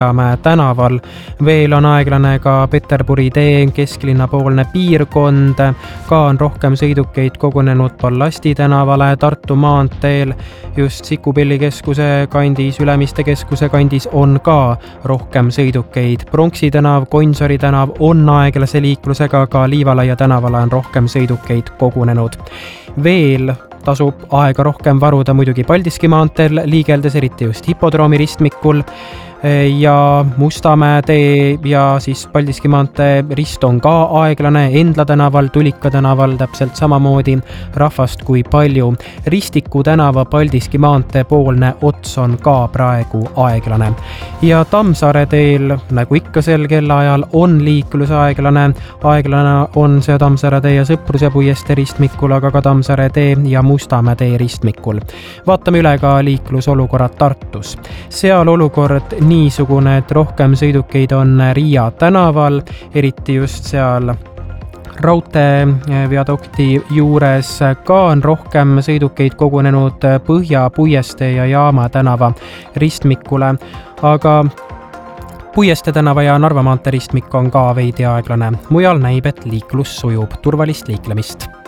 Mäe tänaval. Veel on aeglane ka Peterburi tee kesklinnapoolne piirkond, ka on rohkem sõidukeid kogunenud Ballasti tänavale. Tartu maanteel just Sikupilli keskuse kandis, Ülemiste keskuse kandis on ka rohkem sõidukeid. Pronksi tänav, Gonsiori tänav on aeglase liiklusega, ka Liivalaia tänavale on rohkem sõidukeid kogunenud. Veel tasub aega rohkem varuda muidugi Paldiski maanteel liigeldes, eriti just hipodroomi ristmikul, ja Mustamäe tee ja siis Paldiski maantee rist on ka aeglane. Endla tänaval, Tulika tänaval täpselt samamoodi rahvast kui palju. Ristiku tänava Paldiski maantee poolne ots on ka praegu aeglane. Ja Tammsaare teel, nagu ikka sel kellaajal, on liiklus aeglane. Aeglane on see Tammsaare tee ja Sõpruse puiestee ristmikul, aga ka Tammsaare tee ja Mustamäe tee ristmikul. Vaatame üle ka liiklusolukorrad Tartus. Seal olukord niisugune, et rohkem sõidukeid on Riia tänaval, eriti just seal raudtee viadukti juures. Ka on rohkem sõidukeid kogunenud Põhja puiestee ja Jaama tänava ristmikule, aga Puiestee tänava ja Narva maantee ristmik on ka veidi aeglane. Mujal näib, et liiklus sujub. Turvalist liiklemist!